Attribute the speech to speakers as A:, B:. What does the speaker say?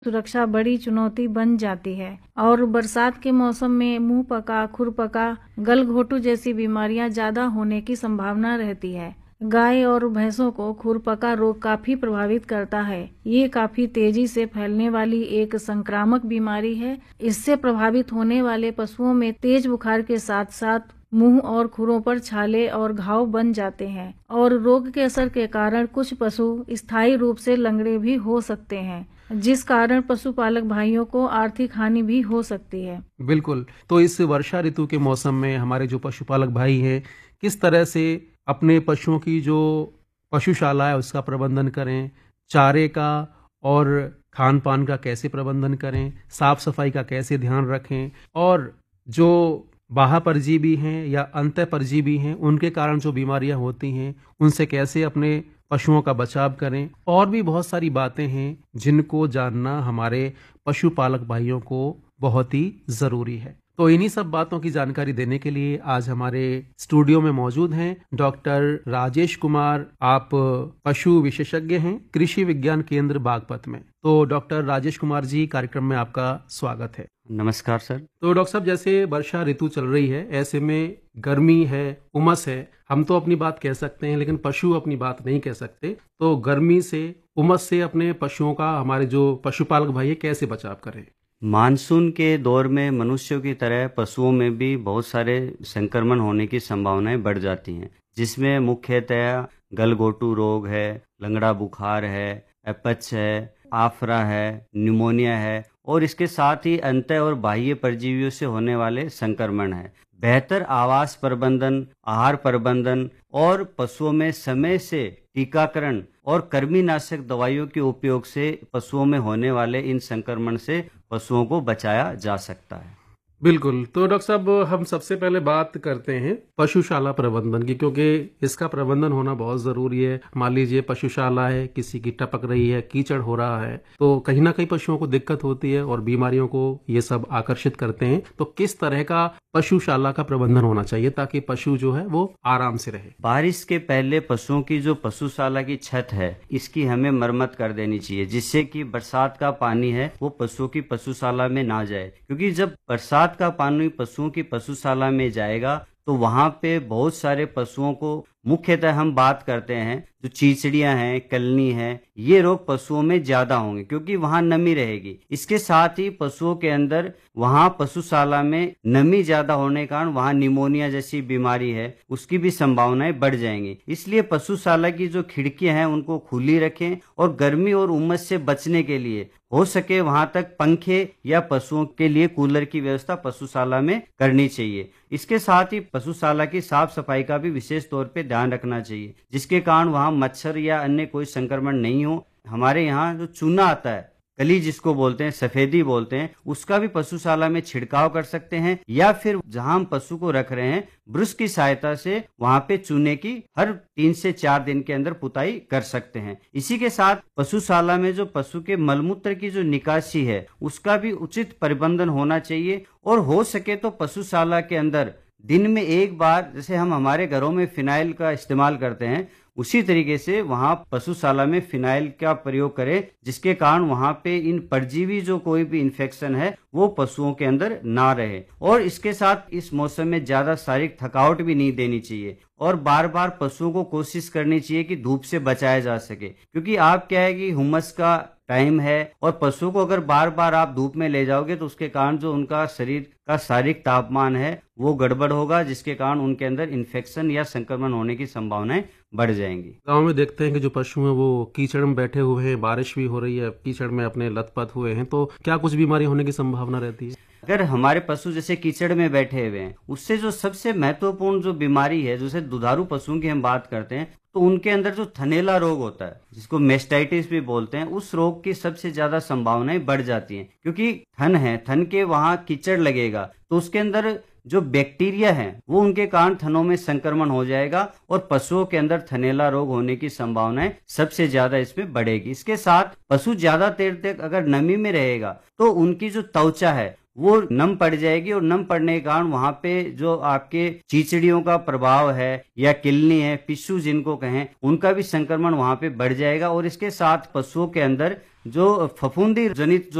A: सुरक्षा बड़ी चुनौती बन जाती है और बरसात के मौसम में मुंह पका, खुर पका, गलघोटू जैसी बीमारियां ज्यादा होने की संभावना रहती है। गाय और भैंसों को खुरपका रोग काफी प्रभावित करता है। ये काफी तेजी से फैलने वाली एक संक्रामक बीमारी है। इससे प्रभावित होने वाले पशुओं में तेज बुखार के साथ साथ मुंह और खुरों पर छाले और घाव बन जाते हैं और रोग के असर के कारण कुछ पशु स्थायी रूप से लंगड़े भी हो सकते हैं, जिस कारण पशुपालक भाइयों को आर्थिक हानि भी हो सकती है।
B: बिल्कुल। तो इस वर्षा ऋतु के मौसम में हमारे जो पशुपालक भाई हैं, किस तरह से अपने पशुओं की जो पशुशाला है उसका प्रबंधन करें, चारे का और खान पान का कैसे प्रबंधन करें, साफ सफाई का कैसे ध्यान रखें, और जो बाह्य परजीवी हैं या अंतः परजीवी हैं उनके कारण जो बीमारियां होती हैं उनसे कैसे अपने पशुओं का बचाव करें, और भी बहुत सारी बातें हैं जिनको जानना हमारे पशुपालक भाइयों को बहुत ही जरूरी है। तो इन्हीं सब बातों की जानकारी देने के लिए आज हमारे स्टूडियो में मौजूद हैं डॉक्टर राजेश कुमार। आप पशु विशेषज्ञ हैं कृषि विज्ञान केंद्र बागपत में। तो डॉक्टर राजेश कुमार जी, कार्यक्रम में आपका स्वागत है।
C: नमस्कार सर।
B: तो डॉक्टर साहब, जैसे वर्षा ऋतु चल रही है, ऐसे में गर्मी है, उमस है, हम तो अपनी बात कह सकते हैं लेकिन पशु अपनी बात नहीं कह सकते। तो गर्मी से, उमस से अपने पशुओं का हमारे जो पशुपालक भाई है कैसे बचाव करें?
C: मानसून के दौर में मनुष्यों की तरह पशुओं में भी बहुत सारे संक्रमण होने की संभावनाएं बढ़ जाती हैं, जिसमें मुख्यतः गलघोटू रोग है, लंगड़ा बुखार है, अपच है, आफरा है, न्यूमोनिया है और इसके साथ ही अंतः और बाह्य परजीवियों से होने वाले संक्रमण है। बेहतर आवास प्रबंधन, आहार प्रबंधन और पशुओं में समय से टीकाकरण और कृमिनाशक दवाइयों के उपयोग से पशुओं में होने वाले इन संक्रमण से पशुओं को बचाया जा सकता है।
B: बिल्कुल। तो डॉक्टर साहब, हम सबसे पहले बात करते हैं पशुशाला प्रबंधन की, क्योंकि इसका प्रबंधन होना बहुत जरूरी है। मान लीजिए पशुशाला है, किसी की टपक रही है, कीचड़ हो रहा है, तो कहीं ना कहीं पशुओं को दिक्कत होती है और बीमारियों को ये सब आकर्षित करते हैं। तो किस तरह का पशुशाला का प्रबंधन होना चाहिए ताकि पशु जो है वो आराम से रहे?
C: बारिश के पहले पशुओं की जो पशुशाला की छत है इसकी हमें मरम्मत कर देनी चाहिए, जिससे कि बरसात का पानी है वो पशुओं की पशुशाला में ना जाए। क्योंकि जब बरसात का पानी पशुओं की पशुशाला में जाएगा तो वहां पे बहुत सारे पशुओं को, मुख्यतः हम बात करते हैं जो चीचड़ियां हैं, कलनी है, ये रोग पशुओं में ज्यादा होंगे क्योंकि वहां नमी रहेगी। इसके साथ ही पशुओं के अंदर वहां पशुशाला में नमी ज्यादा होने के कारण वहां निमोनिया जैसी बीमारी है उसकी भी संभावनाएं बढ़ जाएंगी। इसलिए पशुशाला की जो खिड़कियां हैं उनको खुली रखें और गर्मी और उमस से बचने के लिए हो सके वहां तक पंखे या पशुओं के लिए कूलर की व्यवस्था पशुशाला में करनी चाहिए। इसके साथ ही पशुशाला की साफ सफाई का भी विशेष तौर पे ध्यान रखना चाहिए, जिसके कारण वहां मच्छर या अन्य कोई संक्रमण नहीं हो। हमारे यहाँ जो चूना आता है, कली जिसको बोलते हैं, सफेदी बोलते हैं, उसका भी पशुशाला में छिड़काव कर सकते हैं, या फिर जहां हम पशु को रख रहे हैं ब्रश की सहायता से वहां पे चूने की हर 3 से 4 दिन के अंदर पुताई कर सकते हैं। इसी के साथ पशुशाला में जो पशु के मलमूत्र की जो निकासी है उसका भी उचित प्रबंधन होना चाहिए। और हो सके तो पशुशाला के अंदर दिन में एक बार, जैसे हम हमारे घरों में फिनाइल का इस्तेमाल करते हैं, उसी तरीके से वहां पशुशाला में फिनाइल का प्रयोग करें, जिसके कारण वहां पे इन परजीवी जो कोई भी इन्फेक्शन है वो पशुओं के अंदर ना रहे। और इसके साथ इस मौसम में ज्यादा शारीरिक थकावट भी नहीं देनी चाहिए और बार बार पशुओं को कोशिश करनी चाहिए कि धूप से बचाया जा सके। क्योंकि आप क्या है कि हुमस का टाइम है और पशुओं को अगर बार बार आप धूप में ले जाओगे तो उसके कारण जो उनका शरीर का शारीरिक तापमान है वो गड़बड़ होगा, जिसके कारण उनके अंदर इन्फेक्शन या संक्रमण होने की संभावनाएं बढ़ जाएंगी।
B: गांव में देखते हैं कि जो पशु हैं वो कीचड़ में बैठे हुए हैं, बारिश भी हो रही है, कीचड़ में अपने लथपथ हुए हैं, तो क्या कुछ बीमारी होने की संभावना रहती है?
C: अगर हमारे पशु जैसे कीचड़ में बैठे हुए हैं, उससे जो सबसे महत्वपूर्ण जो बीमारी है, जैसे दुधारू पशुओं की हम बात करते हैं, तो उनके अंदर जो थनैला रोग होता है जिसको मेस्टाइटिस भी बोलते हैं, उस रोग की सबसे ज्यादा संभावनाएं बढ़ जाती हैं। क्योंकि थन है, थन के वहां कीचड़ लगेगा तो उसके अंदर जो बैक्टीरिया है वो उनके कारण थनों में संक्रमण हो जाएगा और पशुओं के अंदर थनैला रोग होने की संभावनाएं सबसे ज्यादा इसमें बढ़ेगी। इसके साथ पशु ज्यादा देर तक अगर नमी में रहेगा तो उनकी जो त्वचा है वो नम पड़ जाएगी और नम पड़ने के कारण वहां पे जो आपके चीचड़ियों का प्रभाव है या किलनी है, पिस्सू जिनको कहें, उनका भी संक्रमण वहां पे बढ़ जाएगा। और इसके साथ पशुओं के अंदर जो फफूंदी जनित